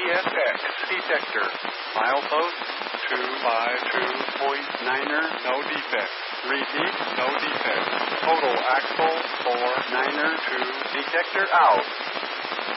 CFX detector. Milepost 252.9er, no defect. Repeat, no defect. Total axle 4 9er 2 detector out.